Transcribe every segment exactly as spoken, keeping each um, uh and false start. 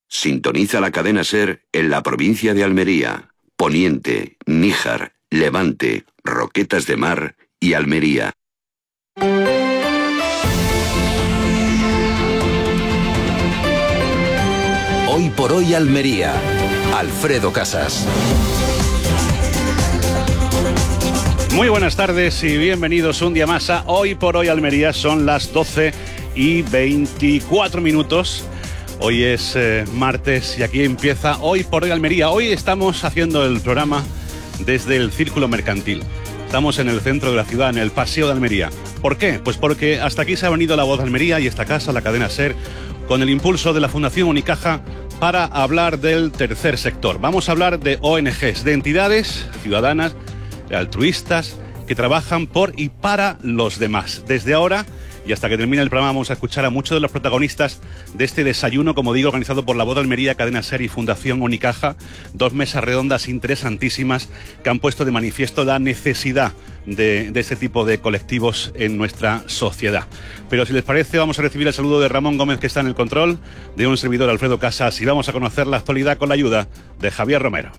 Sintoniza la cadena SER en la provincia de Almería, Poniente, Níjar, Levante, Roquetas de Mar y Almería. Hoy por hoy Almería. Alfredo Casas. Muy buenas tardes y bienvenidos un día más a Hoy por Hoy Almería. Son las doce y veinticuatro minutos. Hoy es eh, martes y aquí empieza Hoy por Hoy Almería. Hoy estamos haciendo el programa desde el Círculo Mercantil. Estamos en el centro de la ciudad, en el Paseo de Almería. ¿Por qué? Pues porque hasta aquí se ha venido La Voz de Almería y esta casa, la cadena SER, con el impulso de la Fundación Unicaja para hablar del tercer sector. Vamos a hablar de O N Ges, de entidades ciudadanas, altruistas, que trabajan por y para los demás. Desde ahora y hasta que termine el programa vamos a escuchar a muchos de los protagonistas de este desayuno, como digo, organizado por La Voz de Almería, Cadena SER y Fundación Unicaja. Dos mesas redondas interesantísimas que han puesto de manifiesto la necesidad de, de este tipo de colectivos en nuestra sociedad. Pero si les parece, vamos a recibir el saludo de Ramón Gómez, que está en el control, de un servidor, Alfredo Casas, y vamos a conocer la actualidad con la ayuda de Javier Romero.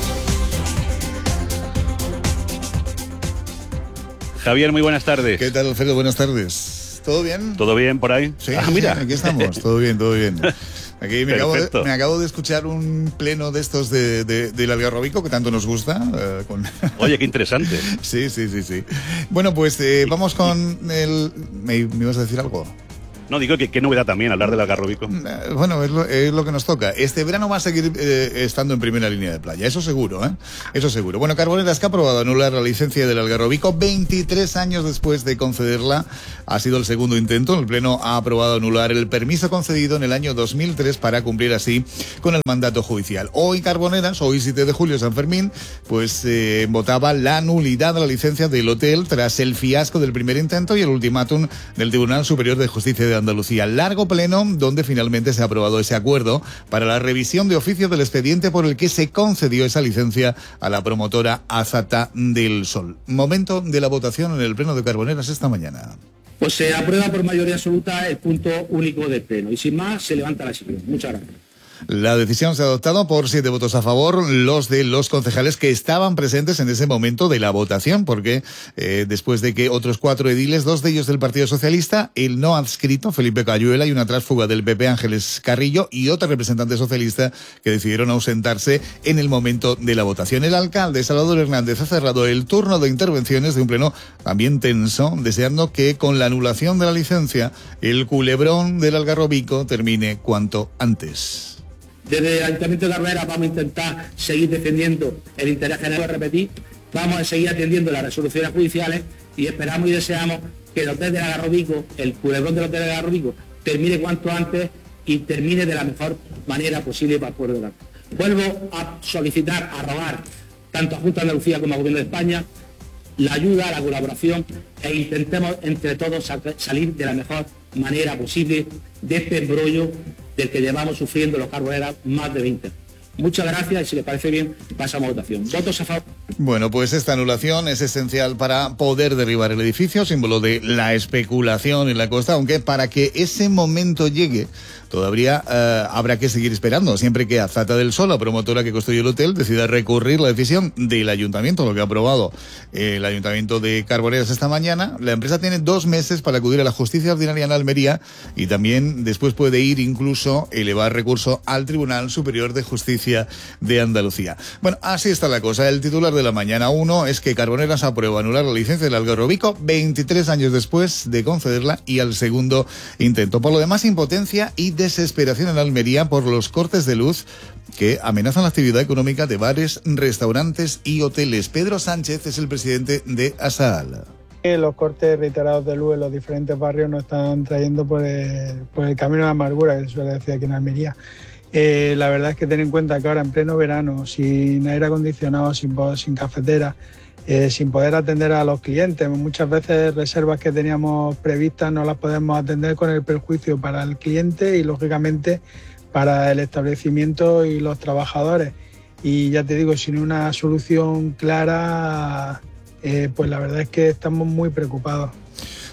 Javier, muy buenas tardes. ¿Qué tal, Alfredo? Buenas tardes. ¿Todo bien? ¿Todo bien por ahí? Sí, ah, mira. Sí, aquí estamos, todo bien, todo bien. Aquí me acabo, de, me acabo de escuchar un pleno de estos de, de, del Algarrobico, que tanto nos gusta. Uh, con... Oye, qué interesante. Sí, sí, sí, sí. Bueno, pues eh, vamos con el... ¿Me, ¿Me ibas a decir algo? No, digo que qué novedad también hablar del Algarrobico. Bueno, es lo, es lo que nos toca. Este verano va a seguir eh, estando en primera línea de playa, eso seguro, ¿eh? Eso seguro. Bueno, Carboneras, que ha aprobado anular la licencia del Algarrobico veintitrés años después de concederla. Ha sido el segundo intento. El Pleno ha aprobado anular el permiso concedido en el año dos mil tres para cumplir así con el mandato judicial. Hoy Carboneras, hoy siete de julio, San Fermín, pues eh, votaba la nulidad de la licencia del hotel tras el fiasco del primer intento y el ultimátum del Tribunal Superior de Justicia de Andalucía. Largo pleno donde finalmente se ha aprobado ese acuerdo para la revisión de oficio del expediente por el que se concedió esa licencia a la promotora Azata del Sol. Momento de la votación en el Pleno de Carboneras esta mañana. Pues se aprueba por mayoría absoluta el punto único del Pleno y sin más se levanta la sesión. Muchas gracias. La decisión se ha adoptado por siete votos a favor, los de los concejales que estaban presentes en ese momento de la votación, porque eh, después de que otros cuatro ediles, dos de ellos del Partido Socialista, el no adscrito, Felipe Cayuela, y una tránsfuga del P P, Ángeles Carrillo, y otra representante socialista que decidieron ausentarse en el momento de la votación. El alcalde, Salvador Hernández, ha cerrado el turno de intervenciones de un pleno también tenso, deseando que con la anulación de la licencia, el culebrón del Algarrobico termine cuanto antes. Desde el Ayuntamiento de Carboneras vamos a intentar seguir defendiendo el interés general, repetir, vamos a seguir atendiendo las resoluciones judiciales y esperamos y deseamos que el hotel del Algarrobico, el culebrón del hotel del Algarrobico, termine cuanto antes y termine de la mejor manera posible para el pueblo de la... Vuelvo a solicitar, a rogar, tanto a Junta de Andalucía como al Gobierno de España, la ayuda, la colaboración e intentemos entre todos salir de la mejor manera posible de este embrollo del que llevamos sufriendo los Carboneras más de veinte años. Muchas gracias y si les parece bien pasamos a votación. ¿Votos a favor? Bueno, pues esta anulación es esencial para poder derribar el edificio, símbolo de la especulación en la costa, aunque para que ese momento llegue todavía eh, habrá que seguir esperando, siempre que Azata del Sol, la promotora que construyó el hotel, decida recurrir la decisión del ayuntamiento, lo que ha aprobado el ayuntamiento de Carboneras esta mañana. La empresa tiene dos meses para acudir a la justicia ordinaria en Almería y también después puede ir incluso elevar recurso al Tribunal Superior de Justicia de Andalucía. Bueno, así está la cosa. El titular de la mañana uno es que Carboneras aprueba anular la licencia del Algarrobico veintitrés años después de concederla y al segundo intento. Por lo demás, impotencia y desesperación en Almería por los cortes de luz que amenazan la actividad económica de bares, restaurantes y hoteles. Pedro Sánchez es el presidente de ASAAL. Los cortes reiterados de luz en los diferentes barrios nos están trayendo por el, por el camino de la amargura, que se suele decir aquí en Almería. Eh, la verdad es que ten en cuenta que ahora en pleno verano, sin aire acondicionado, sin, sin cafetera, eh, sin poder atender a los clientes, muchas veces reservas que teníamos previstas no las podemos atender con el perjuicio para el cliente y lógicamente para el establecimiento y los trabajadores. Y ya te digo, sin una solución clara, eh, pues la verdad es que estamos muy preocupados.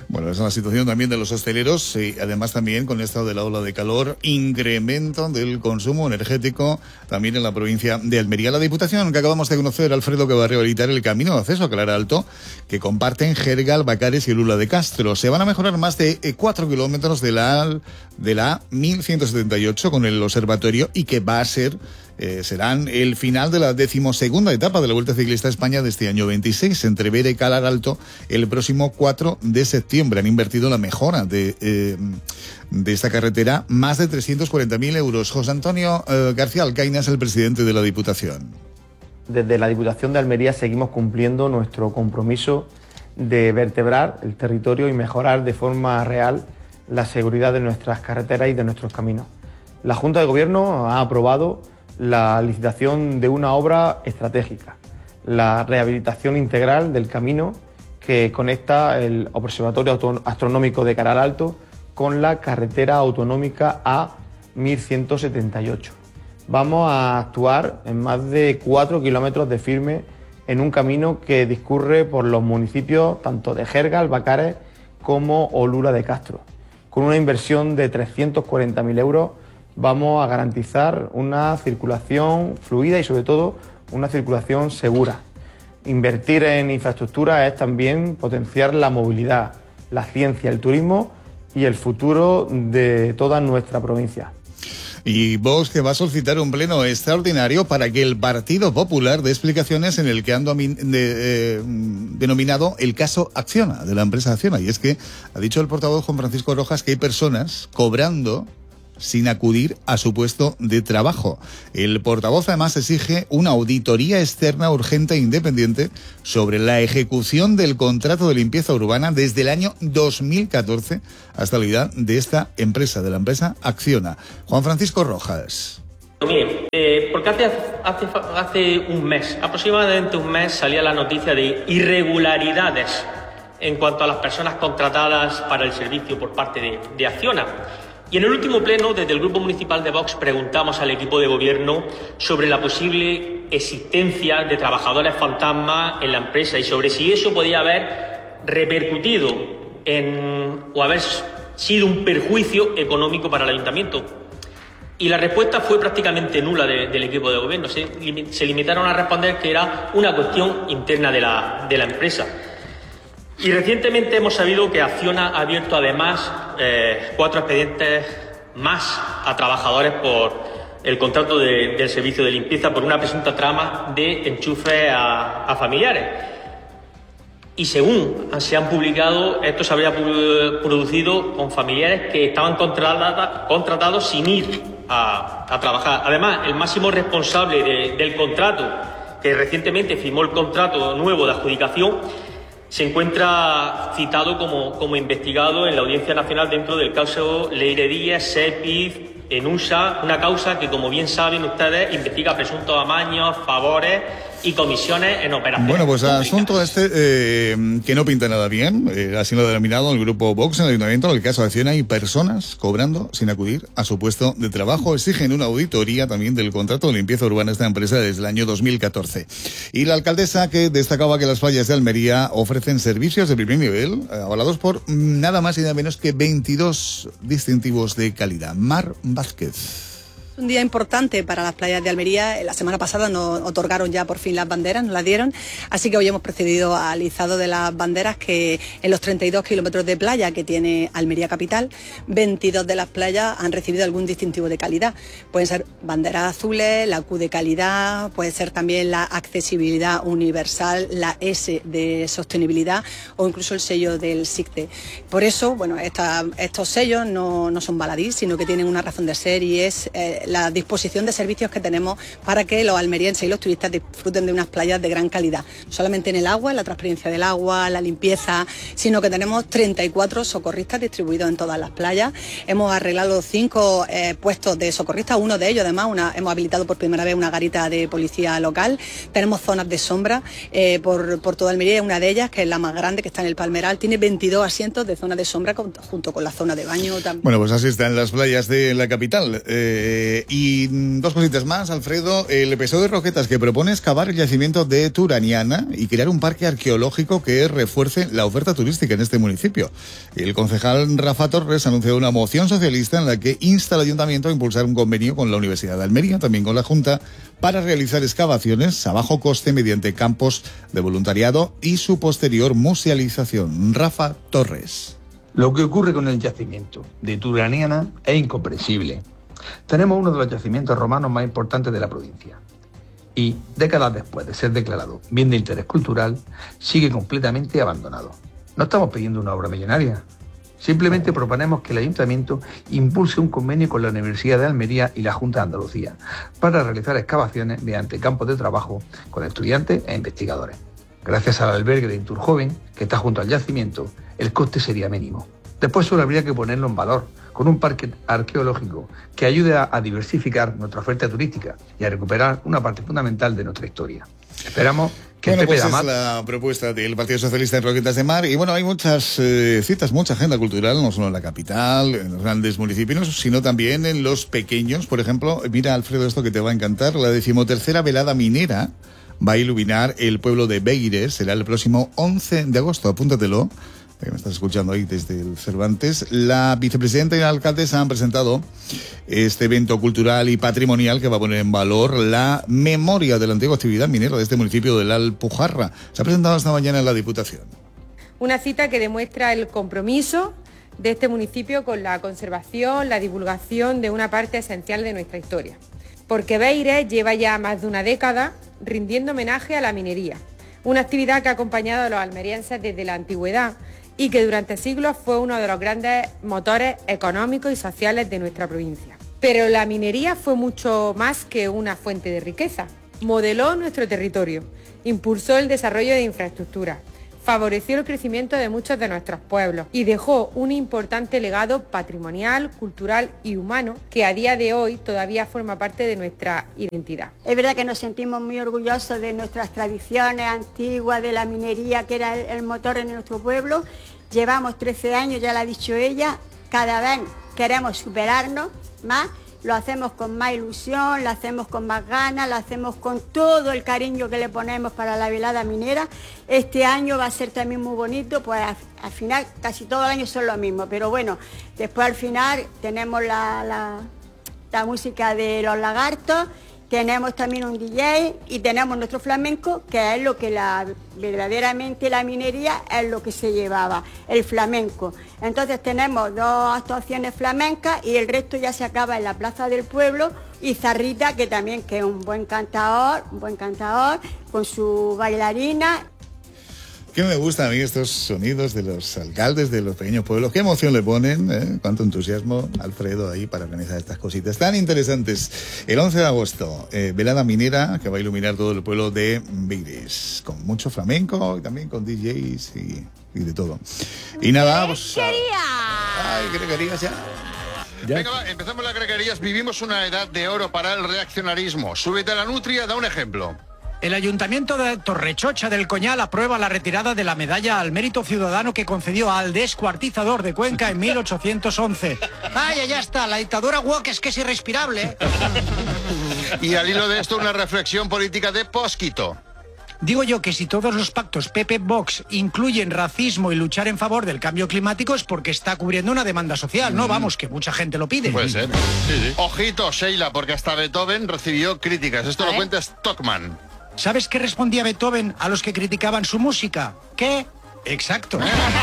Bueno, esa es la situación también de los hosteleros y además también con esto de la ola de calor, incremento del consumo energético también en la provincia de Almería. La Diputación que acabamos de conocer, Alfredo, que va a rehabilitar el camino de acceso a Claralto que comparten Jergal, Bacares y Lula de Castro. Se van a mejorar más de cuatro kilómetros de la, de la mil ciento setenta y ocho con el observatorio y que va a ser Eh, serán el final de la decimosegunda etapa de la Vuelta Ciclista a España de este año veintiséis, entre Vera y Claralto, el próximo cuatro de septiembre. Han invertido en la mejora de, eh, de esta carretera más de trescientos cuarenta mil euros. José Antonio eh, García Alcaina es el presidente de la Diputación. Desde la Diputación de Almería seguimos cumpliendo nuestro compromiso de vertebrar el territorio y mejorar de forma real la seguridad de nuestras carreteras y de nuestros caminos. La Junta de Gobierno ha aprobado la licitación de una obra estratégica, la rehabilitación integral del camino que conecta el Observatorio Astronómico de Claralto con la carretera autonómica A mil ciento setenta y ocho. Vamos a actuar en más de cuatro kilómetros de firme en un camino que discurre por los municipios tanto de Jergal, Bacares como Olura de Castro. Con una inversión de trescientos cuarenta mil euros vamos a garantizar una circulación fluida y sobre todo una circulación segura. Invertir en infraestructura es también potenciar la movilidad, la ciencia, el turismo y el futuro de toda nuestra provincia. Y Vox que va a solicitar un pleno extraordinario para que el Partido Popular dé explicaciones en el que han domin- de, eh, denominado el caso Acciona, de la empresa Acciona. Y es que ha dicho el portavoz Juan Francisco Rojas que hay personas cobrando sin acudir a su puesto de trabajo. El portavoz además exige una auditoría externa urgente e independiente sobre la ejecución del contrato de limpieza urbana desde el año dos mil catorce hasta la vida de esta empresa, de la empresa Acciona. Juan Francisco Rojas. Mire, eh, porque hace, hace, hace un mes, aproximadamente un mes, salía la noticia de irregularidades en cuanto a las personas contratadas para el servicio por parte de, de Acciona. Y en el último pleno, desde el Grupo Municipal de Vox, preguntamos al equipo de gobierno sobre la posible existencia de trabajadores fantasma en la empresa y sobre si eso podía haber repercutido en, o haber sido un perjuicio económico para el ayuntamiento. Y la respuesta fue prácticamente nula de, del equipo de gobierno. Se, se limitaron a responder que era una cuestión interna de la, de la empresa. Y recientemente hemos sabido que Acciona ha abierto además eh, cuatro expedientes más a trabajadores por el contrato de, del servicio de limpieza por una presunta trama de enchufe a, a familiares. Y según se han publicado, esto se habría producido con familiares que estaban contratados, contratados sin ir a, a trabajar. Además, el máximo responsable de, del contrato, que recientemente firmó el contrato nuevo de adjudicación, se encuentra citado como, como investigado en la Audiencia Nacional dentro del caso Leire Díaz, Sepiz, Enusa, una causa que, como bien saben ustedes, investiga presuntos amaños, favores y comisiones en operaciones. Bueno, pues públicas. Asunto este eh, que no pinta nada bien, eh, así lo ha denominado el grupo Vox en el Ayuntamiento. En el caso de Acciona hay personas cobrando sin acudir a su puesto de trabajo. Exigen una auditoría también del contrato de limpieza urbana de esta empresa desde el año dos mil catorce. Y la alcaldesa que destacaba que las playas de Almería ofrecen servicios de primer nivel, eh, avalados por nada más y nada menos que veintidós distintivos de calidad. Mar Vázquez. Un día importante para las playas de Almería. La semana pasada nos otorgaron ya por fin las banderas, nos las dieron, así que hoy hemos procedido al izado de las banderas que en los treinta y dos kilómetros de playa que tiene Almería capital, veintidós de las playas han recibido algún distintivo de calidad. Pueden ser banderas azules, la Q de calidad, puede ser también la accesibilidad universal, la S de sostenibilidad o incluso el sello del SICTE. Por eso, bueno, esta, estos sellos no, no son baladí, sino que tienen una razón de ser y es eh, la disposición de servicios que tenemos para que los almerienses y los turistas disfruten de unas playas de gran calidad. No solamente en el agua, en la transparencia del agua, la limpieza, sino que tenemos treinta y cuatro socorristas distribuidos en todas las playas. Hemos arreglado cinco eh, puestos de socorristas, uno de ellos además, una, hemos habilitado por primera vez una garita de policía local. Tenemos zonas de sombra eh, por, por toda Almería, una de ellas, que es la más grande, que está en el Palmeral, tiene veintidós asientos de zona de sombra con, junto con la zona de baño también. Bueno, pues así están las playas de la capital. Eh, Eh, y dos cositas más, Alfredo. El P S O E de Roquetas, que propone excavar el yacimiento de Turaniana y crear un parque arqueológico que refuerce la oferta turística en este municipio. El concejal Rafa Torres anunció una moción socialista en la que insta al ayuntamiento a impulsar un convenio con la Universidad de Almería, también con la Junta, para realizar excavaciones a bajo coste mediante campos de voluntariado y su posterior musealización. Rafa Torres. Lo que ocurre con el yacimiento de Turaniana es incomprensible. Tenemos uno de los yacimientos romanos más importantes de la provincia y, décadas después de ser declarado bien de interés cultural, sigue completamente abandonado. No estamos pidiendo una obra millonaria. Simplemente proponemos que el Ayuntamiento impulse un convenio con la Universidad de Almería y la Junta de Andalucía para realizar excavaciones mediante campos de trabajo con estudiantes e investigadores. Gracias al albergue de Inturjoven, que está junto al yacimiento, el coste sería mínimo. Después solo habría que ponerlo en valor con un parque arqueológico que ayude a, a diversificar nuestra oferta turística y a recuperar una parte fundamental de nuestra historia. Esperamos que bueno, el P P pues de Amat... es la propuesta del Partido Socialista en Roquetas de Mar. Y bueno, hay muchas eh, citas, mucha agenda cultural, no solo en la capital, en los grandes municipios, sino también en los pequeños. Por ejemplo, mira, Alfredo, esto que te va a encantar, la decimotercera velada minera va a iluminar el pueblo de Beguires. Será el próximo once de agosto, apúntatelo, que me estás escuchando ahí desde el Cervantes. La vicepresidenta y la alcaldesa han presentado este evento cultural y patrimonial que va a poner en valor la memoria de la antigua actividad minera de este municipio de la Alpujarra. Se ha presentado esta mañana en la Diputación. Una cita que demuestra el compromiso de este municipio con la conservación, la divulgación de una parte esencial de nuestra historia. Porque Beguires lleva ya más de una década rindiendo homenaje a la minería, una actividad que ha acompañado a los almerienses desde la antigüedad y que durante siglos fue uno de los grandes motores económicos y sociales de nuestra provincia. Pero la minería fue mucho más que una fuente de riqueza. Modeló nuestro territorio, impulsó el desarrollo de infraestructuras, favoreció el crecimiento de muchos de nuestros pueblos y dejó un importante legado patrimonial, cultural y humano que a día de hoy todavía forma parte de nuestra identidad. Es verdad que nos sentimos muy orgullosos de nuestras tradiciones antiguas, de la minería que era el motor en nuestro pueblo. Llevamos trece años, ya lo ha dicho ella, cada vez queremos superarnos más. Lo hacemos con más ilusión, lo hacemos con más ganas, lo hacemos con todo el cariño que le ponemos para la velada minera. Este año va a ser también muy bonito, pues al final casi todo el año son lo mismo, pero bueno, después al final tenemos la, la, la música de Los Lagartos, tenemos también un D J y tenemos nuestro flamenco, que es lo que la, verdaderamente la minería es lo que se llevaba, el flamenco. Entonces tenemos dos actuaciones flamencas y el resto ya se acaba en la Plaza del Pueblo, y Zarrita, que también que es un buen cantador, un buen cantador, con su bailarina. Qué me gustan a mí estos sonidos de los alcaldes de los pequeños pueblos. Qué emoción le ponen, ¿eh? Cuánto entusiasmo, Alfredo, ahí para organizar estas cositas tan interesantes. El once de agosto, eh, velada minera que va a iluminar todo el pueblo de Beguires, con mucho flamenco y también con D Js y, y de todo. Y nada, pues... ¡Ay, qué querías ya! ¿Ya? Venga, va, empezamos las greguerías. Vivimos una edad de oro para el reaccionarismo. Súbete a la nutria, da un ejemplo. El Ayuntamiento de Torrechocha del Coñal aprueba la retirada de la medalla al mérito ciudadano que concedió al descuartizador de Cuenca en mil ochocientos once. ¡Ay, ya está! La dictadura woke es que es irrespirable. Y al hilo de esto, una reflexión política de Pósquito. Digo yo que si todos los pactos P P-Vox incluyen racismo y luchar en favor del cambio climático es porque está cubriendo una demanda social, ¿no? Vamos, que mucha gente lo pide. Puede ser. Sí, sí. Ojito, Sheila, porque hasta Beethoven recibió críticas. Esto lo cuenta Stockman. ¿Sabes qué respondía Beethoven a los que criticaban su música? ¿Qué? Exacto. Muy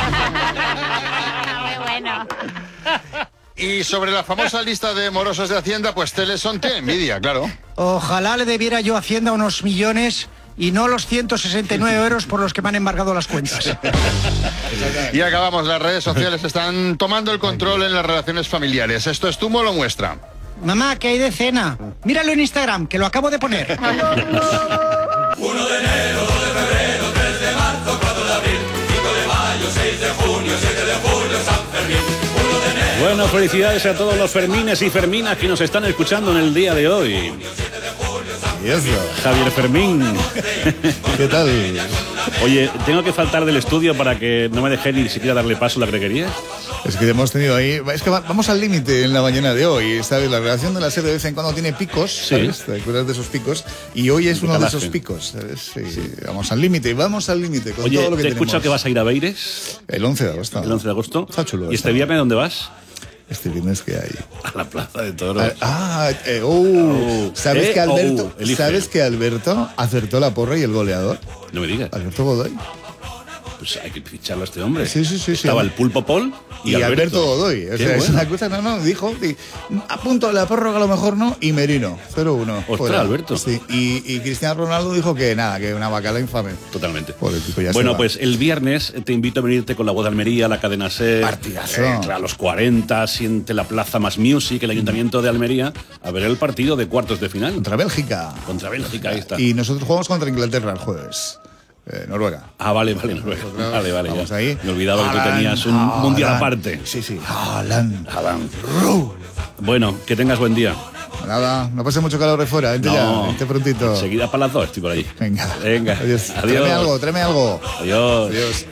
bueno. Y sobre la famosa lista de morosos de Hacienda, pues Teleson tiene envidia, claro. Ojalá le debiera yo a Hacienda unos millones y no los ciento sesenta y nueve euros por los que me han embargado las cuentas. Y acabamos, las redes sociales están tomando el control en las relaciones familiares. Esto es Tumo lo muestra. Mamá, ¿qué hay de cena? Míralo en Instagram, que lo acabo de poner. uno de enero, dos de febrero, tres de marzo, cuatro de abril, cinco de mayo, seis de junio, siete de julio, San Fermín. uno de enero. Bueno, felicidades a todos los Fermines y Ferminas que nos están escuchando en el día de hoy. Y eso. Javier Fermín. ¿Qué tal? Oye, ¿tengo que faltar del estudio para que no me deje ni siquiera darle paso a la greguería? Es que hemos tenido ahí... Es que va, vamos al límite en la mañana de hoy, ¿sabes? La relación de la SER de vez en cuando tiene picos, ¿sabes? Sí. ¿Te acuerdas de esos picos? Y hoy es uno de esos picos, ¿sabes? Sí, sí. Vamos al límite, vamos al límite con Oye, todo lo que te he tenemos. escuchado que vas a ir a Beires. El once de agosto. El once de agosto. Está chulo. ¿Y este viernes dónde vas? Este viernes que hay. A la Plaza de Toros. Ah, eh, oh. oh. ¿Sabes, eh, que Alberto, oh, ¿Sabes que Alberto acertó la porra y el goleador? No me digas. Alberto Godoy. Pues hay que ficharlo a este hombre. Sí, sí, sí. Estaba sí. el Pulpo Paul y, y Alberto. Alberto Godoy. O sea, bueno. Es una cosa, no, no, dijo, a punto de la prórroga a lo mejor no, y Merino, cero uno. Ostras, Alberto. Sí, y, y Cristiano Ronaldo dijo que nada, que una bacala infame. Totalmente. Tipo, ya bueno, pues el viernes te invito a venirte con la voz de Almería, la cadena SER. Partidazo. Eh, a los cuarenta, siente la Plaza Más Music, el Ayuntamiento de Almería, a ver el partido de cuartos de final. Contra Bélgica. Contra Bélgica, ahí está. Y nosotros jugamos contra Inglaterra el jueves. Eh, Noruega. Ah, vale, vale, Noruega. Nosotros Vale, vale. Vamos ya. ahí. Me olvidaba Haaland, que tú tenías un Haaland. mundial aparte. Sí, sí. Haaland. Haaland. Bueno, que tengas buen día. Nada, no pase mucho calor de fuera. Vente No. ya, vente prontito. Enseguida para las dos estoy por ahí. Venga. Venga. Adiós. Adiós. Tráeme algo, tráeme algo. Adiós. Adiós.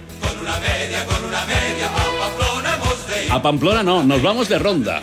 A Pamplona no, nos vamos de ronda.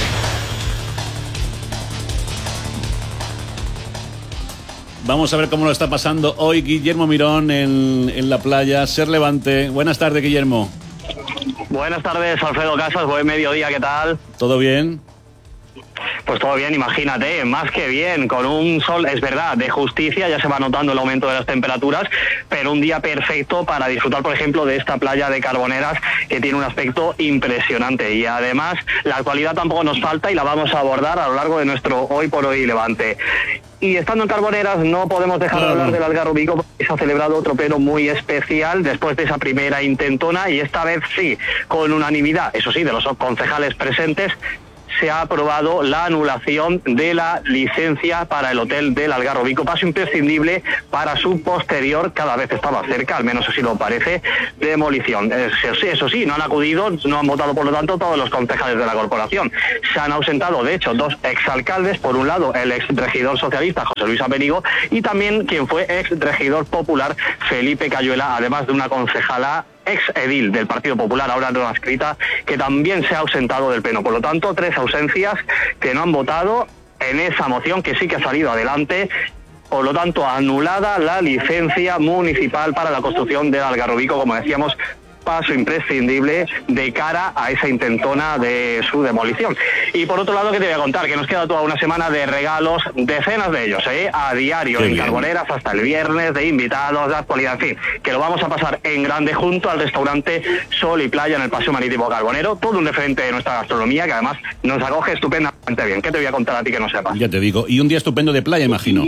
Vamos a ver cómo lo está pasando hoy Guillermo Mirón en, en la playa SER Levante. Buenas tardes, Guillermo. Buenas tardes, Alfredo Casas. Buen mediodía, ¿qué tal? ¿Todo bien? Pues todo bien, imagínate, más que bien, con un sol, es verdad, de justicia, ya se va notando el aumento de las temperaturas, pero un día perfecto para disfrutar, por ejemplo, de esta playa de Carboneras, que tiene un aspecto impresionante. Y además, la actualidad tampoco nos falta y la vamos a abordar a lo largo de nuestro Hoy por Hoy Levante. Y estando en Carboneras no podemos dejar de hablar del Algarrobico, porque se ha celebrado otro pleno muy especial después de esa primera intentona, y esta vez sí, con unanimidad, eso sí, de los concejales presentes, se ha aprobado la anulación de la licencia para el hotel del Algarrobico, paso imprescindible para su posterior, cada vez estaba cerca, al menos así lo parece, demolición. Eso, eso sí, no han acudido, no han votado por lo tanto todos los concejales de la corporación. Se han ausentado, de hecho, dos exalcaldes, por un lado el exregidor socialista José Luis Amérigo y también quien fue exregidor popular Felipe Cayuela, además de una concejala ex edil del Partido Popular, ahora no adscrita, que también se ha ausentado del pleno. Por lo tanto, tres ausencias que no han votado en esa moción que sí que ha salido adelante. Por lo tanto, anulada la licencia municipal para la construcción del Algarrobico, como decíamos, paso imprescindible de cara a esa intentona de su demolición. Y por otro lado, ¿qué te voy a contar? Que nos queda toda una semana de regalos, decenas de ellos, ¿eh? A diario Qué en bien. Carboneras hasta el viernes, de invitados, de actualidad, en fin, que lo vamos a pasar en grande junto al restaurante Sol y Playa en el Paseo Marítimo Carbonero, todo un referente de nuestra gastronomía que además nos acoge estupendamente bien. ¿Qué te voy a contar a ti que no sepas? Ya te digo. Y un día estupendo de playa, imagino.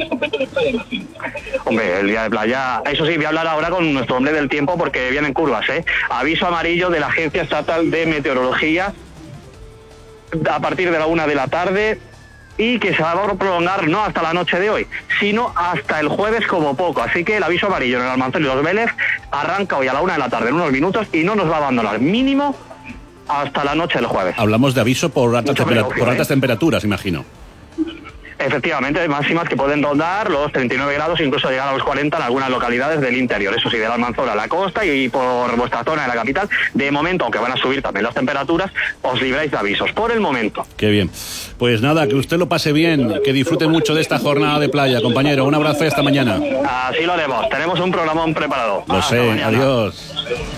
Hombre, el día de playa, eso sí, voy a hablar ahora con nuestro hombre del tiempo porque vienen curvas, ¿eh? Aviso amarillo de la Agencia Estatal de Meteorología a partir de la una de la tarde y que se va a prolongar no hasta la noche de hoy, sino hasta el jueves como poco. Así que el aviso amarillo en el Almanzor y los Vélez arranca hoy a la una de la tarde en unos minutos y no nos va a abandonar mínimo hasta la noche del jueves. Hablamos de aviso por altas, Mucha tempera- precaución, por altas ¿eh? temperaturas, imagino. Efectivamente, máximas que pueden rondar los treinta y nueve grados, incluso llegar a los cuarenta en algunas localidades del interior, eso sí, de la Almanzora a la costa y por vuestra zona de la capital. De momento, aunque van a subir también las temperaturas, os libráis de avisos, por el momento. Qué bien. Pues nada, que usted lo pase bien, que disfrute mucho de esta jornada de playa, compañero. Un abrazo y hasta mañana. Así lo haremos, tenemos un programón preparado. Lo Hasta sé, mañana. adiós.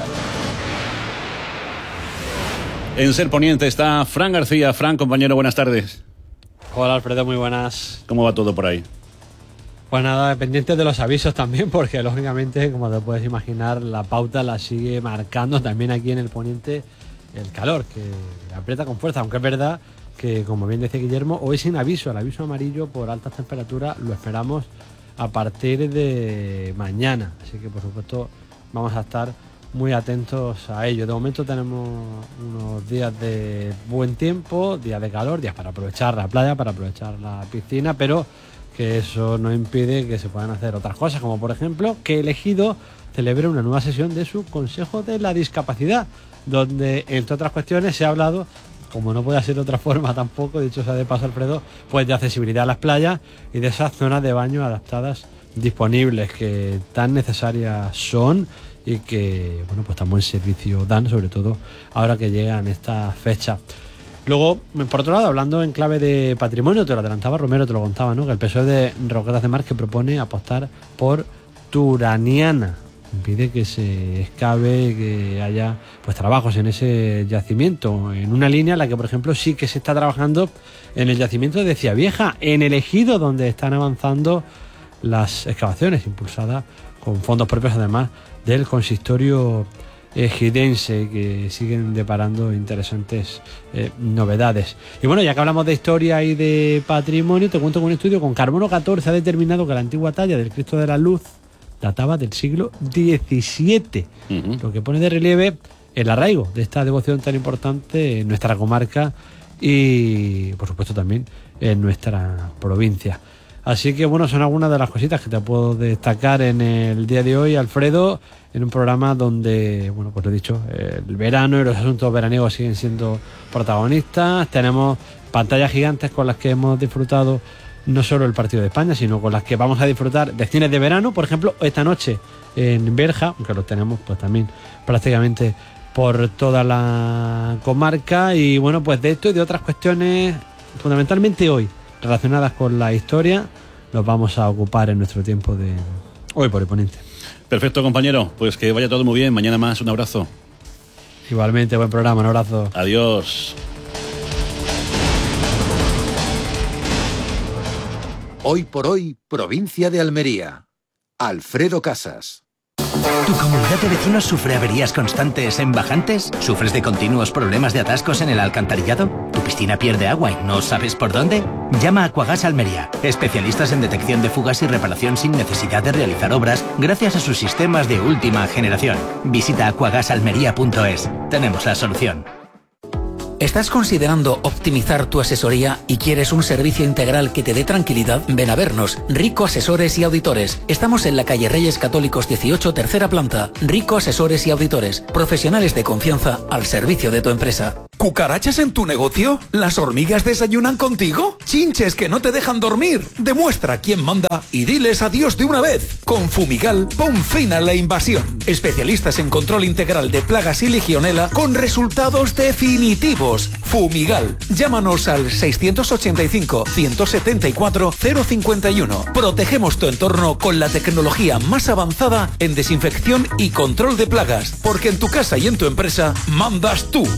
En Ser Poniente está Fran García. Fran, compañero, buenas tardes. Hola Alfredo, muy buenas. ¿Cómo va todo por ahí? Pues nada, pendientes de los avisos también, porque lógicamente, como te puedes imaginar, la pauta la sigue marcando también aquí en el Poniente el calor, que aprieta con fuerza, aunque es verdad que, como bien dice Guillermo, hoy sin aviso, el aviso amarillo por altas temperaturas lo esperamos a partir de mañana, así que por supuesto vamos a estar muy atentos a ello. De momento tenemos unos días de buen tiempo, días de calor, días para aprovechar la playa, para aprovechar la piscina, pero que eso no impide que se puedan hacer otras cosas, como por ejemplo que el Ejido celebre una nueva sesión de su Consejo de la Discapacidad, donde entre otras cuestiones se ha hablado, como no puede ser de otra forma tampoco, dicho sea de paso Alfredo, pues de accesibilidad a las playas y de esas zonas de baño adaptadas disponibles que tan necesarias son y que, bueno, pues tan buen servicio dan, sobre todo ahora que llegan estas fechas. Luego, por otro lado, hablando en clave de patrimonio, te lo adelantaba Romero, te lo contaba, ¿no? Que el P S O E de Roquetas de Mar que propone apostar por Turaniana. Impide que se excabe, que haya pues trabajos en ese yacimiento, en una línea en la que, por ejemplo, sí que se está trabajando en el yacimiento de Ciavieja, en el ejido, donde están avanzando las excavaciones, impulsadas con fondos propios, además del consistorio ejidense, que siguen deparando interesantes eh, novedades. Y bueno, ya que hablamos de historia y de patrimonio, te cuento que un estudio con carbono catorce ha determinado que la antigua talla del Cristo de la Luz databa del siglo diecisiete, uh-huh. Lo que pone de relieve el arraigo de esta devoción tan importante en nuestra comarca y, por supuesto, también en nuestra provincia. Así que, bueno, son algunas de las cositas que te puedo destacar en el día de hoy, Alfredo, en un programa donde, bueno, pues lo he dicho, el verano y los asuntos veraniegos siguen siendo protagonistas. Tenemos pantallas gigantes con las que hemos disfrutado no solo el partido de España, sino con las que vamos a disfrutar de cines de verano, por ejemplo, esta noche en Berja, aunque los tenemos pues también prácticamente por toda la comarca. Y bueno, pues de esto y de otras cuestiones, fundamentalmente hoy, relacionadas con la historia, nos vamos a ocupar en nuestro tiempo de Hoy por el Poniente. Perfecto, compañero, pues que vaya todo muy bien, mañana más, un abrazo. Igualmente, buen programa, un abrazo. Adiós. Hoy por hoy, provincia de Almería. Alfredo Casas. ¿Tu comunidad de vecinos sufre averías constantes en bajantes? ¿Sufres de continuos problemas de atascos en el alcantarillado? ¿Tu piscina pierde agua y no sabes por dónde? Llama a Aquagas Almería, especialistas en detección de fugas y reparación sin necesidad de realizar obras gracias a sus sistemas de última generación. Visita aquagas almería punto es. Tenemos la solución. ¿Estás considerando optimizar tu asesoría y quieres un servicio integral que te dé tranquilidad? Ven a vernos, Rico Asesores y Auditores. Estamos en la calle Reyes Católicos dieciocho, tercera planta. Rico Asesores y Auditores, profesionales de confianza al servicio de tu empresa. ¿Cucarachas en tu negocio? ¿Las hormigas desayunan contigo? ¿Chinches que no te dejan dormir? Demuestra quién manda y diles adiós de una vez. Con Fumigal, pon fin a la invasión. Especialistas en control integral de plagas y legionela con resultados definitivos. Fumigal. Llámanos al seiscientos ochenta y cinco, ciento setenta y cuatro, cero cincuenta y uno. Protegemos tu entorno con la tecnología más avanzada en desinfección y control de plagas. Porque en tu casa y en tu empresa mandas tú.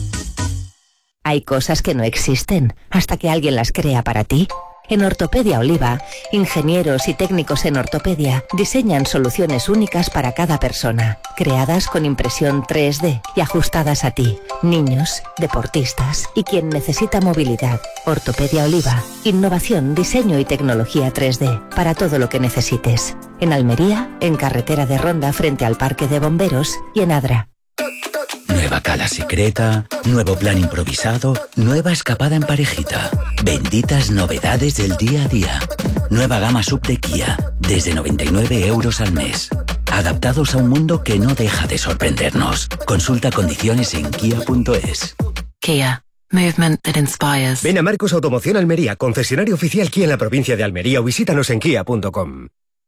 Hay cosas que no existen hasta que alguien las crea para ti. En Ortopedia Oliva, ingenieros y técnicos en ortopedia diseñan soluciones únicas para cada persona, creadas con impresión tres D y ajustadas a ti, niños, deportistas y quien necesita movilidad. Ortopedia Oliva, innovación, diseño y tecnología tres D para todo lo que necesites. En Almería, en carretera de Ronda frente al Parque de Bomberos y en Adra. Nueva cala secreta, nuevo plan improvisado, nueva escapada en parejita. Benditas novedades del día a día. Nueva gama sub de Kia, desde noventa y nueve euros al mes. Adaptados a un mundo que no deja de sorprendernos. Consulta condiciones en kia punto es. Kia. Movement that inspires. Ven a Marcos Automoción Almería, concesionario oficial Kia en la provincia de Almería, o visítanos en kia punto com.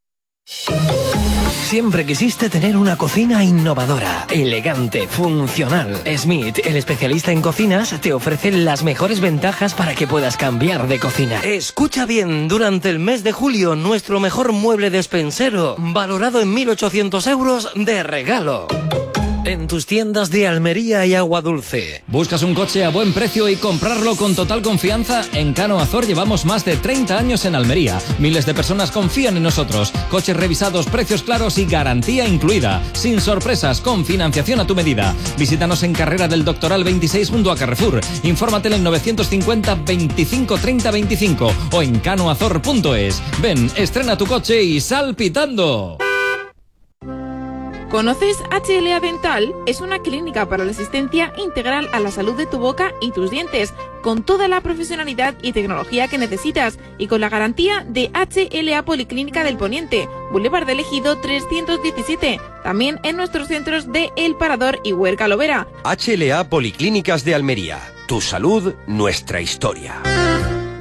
Siempre quisiste tener una cocina innovadora, elegante, funcional. Smith, el especialista en cocinas, te ofrece las mejores ventajas para que puedas cambiar de cocina. Escucha bien, durante el mes de julio, nuestro mejor mueble despensero, valorado en mil ochocientos euros de regalo. En tus tiendas de Almería y Agua Dulce. ¿Buscas un coche a buen precio y comprarlo con total confianza? En Cano Azor llevamos más de treinta años en Almería. Miles de personas confían en nosotros. Coches revisados, precios claros y garantía incluida. Sin sorpresas, con financiación a tu medida. Visítanos en Carrera del Doctoral veintiséis junto a Carrefour. Infórmate en novecientos cincuenta, veinticinco, treinta, veinticinco o en cano azor punto es. Ven, estrena tu coche y sal pitando. ¿Conoces H L A Dental? Es una clínica para la asistencia integral a la salud de tu boca y tus dientes, con toda la profesionalidad y tecnología que necesitas y con la garantía de H L A Policlínica del Poniente, Boulevard del Ejido trescientos diecisiete, también en nuestros centros de El Parador y Huerca Lovera. H L A Policlínicas de Almería. Tu salud, nuestra historia.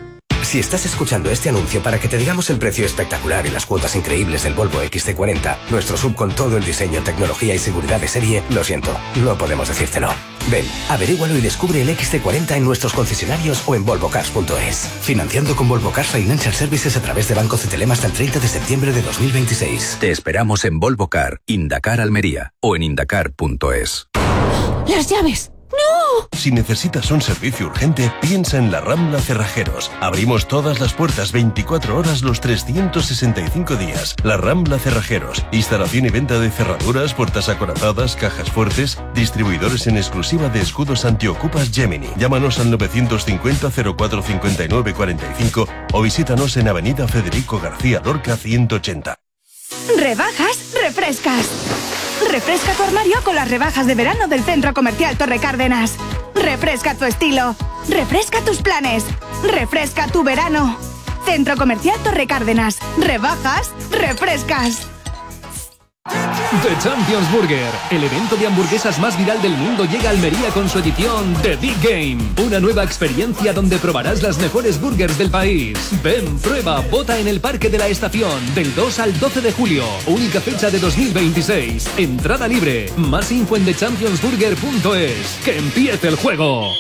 Si estás escuchando este anuncio para que te digamos el precio espectacular y las cuotas increíbles del Volvo X C cuarenta, nuestro sub con todo el diseño, tecnología y seguridad de serie, lo siento, no podemos decírtelo. Ven, averígualo y descubre el X C cuarenta en nuestros concesionarios o en volvo cars punto es. Financiando con Volvo Cars Financial Services a través de Banco Cetelem hasta el treinta de septiembre de dos mil veintiséis. Te esperamos en Volvo Car, Indacar Almería o en indacar punto es. ¡Las llaves! ¡No! Si necesitas un servicio urgente, piensa en la Rambla Cerrajeros. Abrimos todas las puertas veinticuatro horas los trescientos sesenta y cinco días. La Rambla Cerrajeros. Instalación y venta de cerraduras, puertas acorazadas, cajas fuertes. Distribuidores en exclusiva de escudos antiocupas Gemini. Llámanos al novecientos cincuenta cero cuatro cincuenta y nueve cuarenta y cinco o visítanos en Avenida Federico García Lorca ciento ochenta. Rebajas, refrescas. Refresca tu armario con las rebajas de verano del Centro Comercial Torre Cárdenas. Refresca tu estilo. Refresca tus planes. Refresca tu verano. Centro Comercial Torre Cárdenas. Rebajas, refrescas. The Champions Burger, el evento de hamburguesas más viral del mundo, llega a Almería con su edición The Big Game. Una nueva experiencia donde probarás las mejores burgers del país. Ven, prueba, vota en el Parque de la Estación del dos al doce de julio. Única fecha de dos mil veintiséis. Entrada libre. Más info en the champions burger punto es. ¡Que empiece el juego!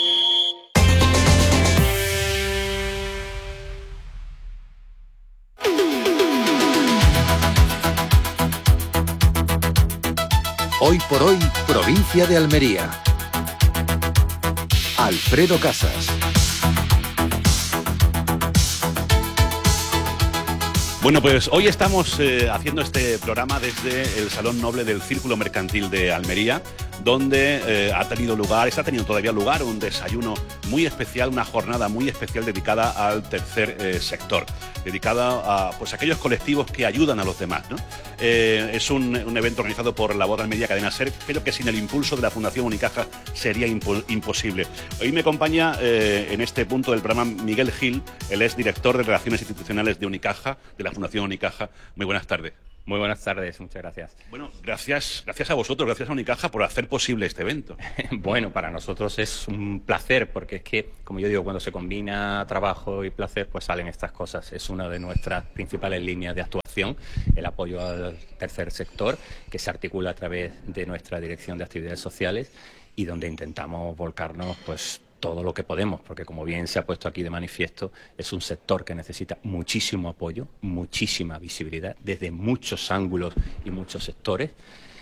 Hoy por hoy, provincia de Almería. Alfredo Casas. Bueno, pues hoy estamos eh, haciendo este programa desde el Salón Noble del Círculo Mercantil de Almería, donde eh, ha tenido lugar, está teniendo todavía lugar un desayuno muy especial, una jornada muy especial dedicada al tercer eh, sector, dedicada a pues, aquellos colectivos que ayudan a los demás, ¿no? Eh, es un, un evento organizado por La Voz de Almería Cadena Ser, pero que sin el impulso de la Fundación Unicaja sería impo imposible. Hoy me acompaña eh, en este punto del programa Miguel Gil, él es director de Relaciones Institucionales de Unicaja, de la Fundación Unicaja. Muy buenas tardes. Muy buenas tardes, muchas gracias. Bueno, gracias, gracias a vosotros, gracias a Unicaja por hacer posible este evento. Bueno, para nosotros es un placer, porque es que, como yo digo, cuando se combina trabajo y placer, pues salen estas cosas. Es una de nuestras principales líneas de actuación, el apoyo al tercer sector, que se articula a través de nuestra Dirección de Actividades Sociales y donde intentamos volcarnos, pues, todo lo que podemos, porque como bien se ha puesto aquí de manifiesto, es un sector que necesita muchísimo apoyo, muchísima visibilidad, desde muchos ángulos y muchos sectores,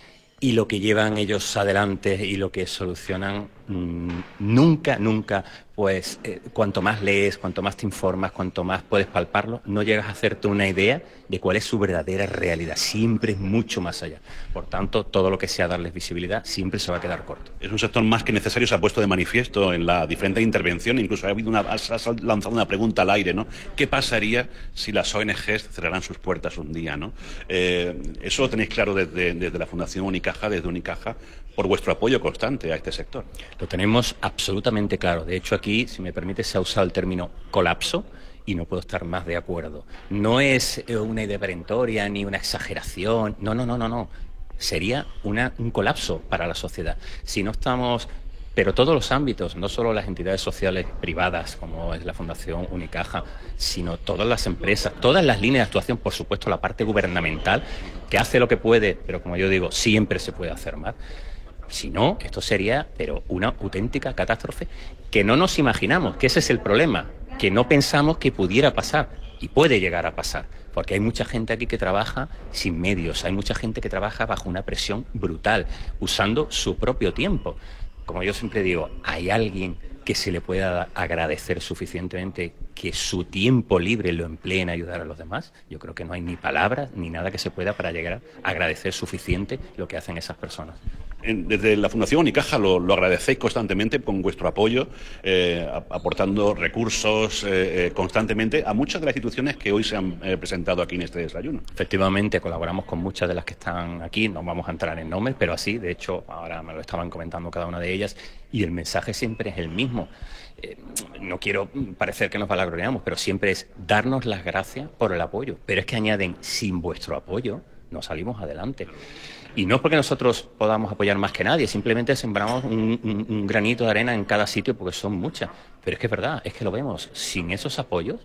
y lo que llevan ellos adelante y lo que solucionan, mmm, nunca, nunca, pues eh, cuanto más lees, cuanto más te informas, cuanto más puedes palparlo, no llegas a hacerte una idea de cuál es su verdadera realidad. Siempre es mucho más allá. Por tanto, todo lo que sea darles visibilidad siempre se va a quedar corto. Es un sector más que necesario, se ha puesto de manifiesto en la diferente intervención, incluso ha habido una, has, has lanzado una pregunta al aire, ¿no? ¿Qué pasaría si las O N Ges cerraran sus puertas un día, ¿no? Eh, eso lo tenéis claro desde, desde la Fundación Unicaja, desde Unicaja, por vuestro apoyo constante a este sector. Lo tenemos absolutamente claro. De hecho, aquí, si me permite, se ha usado el término colapso y no puedo estar más de acuerdo. No es una idea perentoria ni una exageración. No, no, no, no, no. Sería una, un colapso para la sociedad. Si no estamos... Pero todos los ámbitos, no solo las entidades sociales privadas, como es la Fundación Unicaja, sino todas las empresas, todas las líneas de actuación, por supuesto la parte gubernamental, que hace lo que puede, pero como yo digo, siempre se puede hacer más. Si no, esto sería pero una auténtica catástrofe que no nos imaginamos, que ese es el problema, que no pensamos que pudiera pasar y puede llegar a pasar, porque hay mucha gente aquí que trabaja sin medios, hay mucha gente que trabaja bajo una presión brutal, usando su propio tiempo. Como yo siempre digo, ¿hay alguien que se le pueda agradecer suficientemente que su tiempo libre lo emplee en ayudar a los demás? Yo creo que no hay ni palabras ni nada que se pueda para llegar a agradecer suficiente lo que hacen esas personas. Desde la Fundación Unicaja lo, lo agradecéis constantemente con vuestro apoyo, eh, aportando recursos eh, eh, constantemente a muchas de las instituciones que hoy se han eh, presentado aquí en este desayuno. Efectivamente, colaboramos con muchas de las que están aquí, no vamos a entrar en nombres, pero así, de hecho, ahora me lo estaban comentando cada una de ellas, y el mensaje siempre es el mismo. Eh, no quiero parecer que nos vanagloriamos, pero siempre es darnos las gracias por el apoyo, pero es que añaden, sin vuestro apoyo no salimos adelante. Y no es porque nosotros podamos apoyar más que nadie, simplemente sembramos un, un, un granito de arena en cada sitio porque son muchas. Pero es que es verdad, es que lo vemos. Sin esos apoyos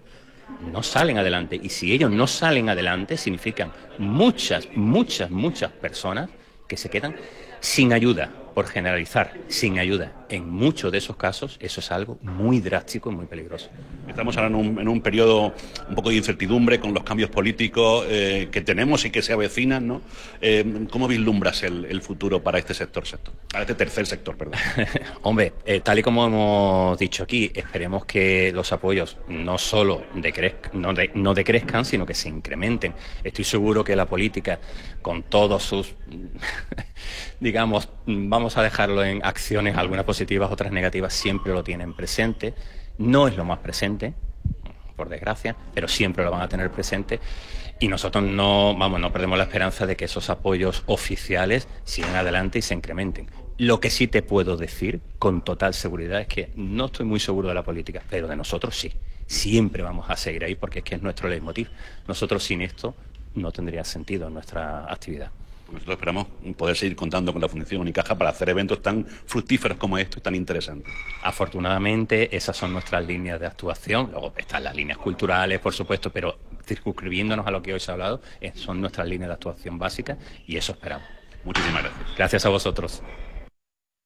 no salen adelante. Y si ellos no salen adelante, significan muchas, muchas, muchas personas que se quedan sin ayuda, por generalizar, sin ayuda. En muchos de esos casos, eso es algo muy drástico y muy peligroso. Estamos ahora en un, en un periodo un poco de incertidumbre con los cambios políticos eh, que tenemos y que se avecinan, ¿no? Eh, ¿Cómo vislumbras el, el futuro para este sector, sector? Para este tercer sector, perdón. Hombre, eh, tal y como hemos dicho aquí, esperemos que los apoyos no solo decrezcan, no, de, no decrezcan, sino que se incrementen. Estoy seguro que la política, con todos sus, digamos, vamos a dejarlo en acciones, algunas positivas, otras negativas, siempre lo tienen presente. No es lo más presente, por desgracia, pero siempre lo van a tener presente. Y nosotros no, vamos, no perdemos la esperanza de que esos apoyos oficiales sigan adelante y se incrementen. Lo que sí te puedo decir con total seguridad es que no estoy muy seguro de la política, pero de nosotros sí. Siempre vamos a seguir ahí porque es que es nuestro leitmotiv. Nosotros sin esto no tendría sentido en nuestra actividad. Nosotros esperamos poder seguir contando con la Fundación Unicaja para hacer eventos tan fructíferos como estos, tan interesantes. Afortunadamente, esas son nuestras líneas de actuación. Luego están las líneas culturales, por supuesto, pero circunscribiéndonos a lo que hoy se ha hablado, son nuestras líneas de actuación básicas y eso esperamos. Muchísimas gracias. Gracias a vosotros.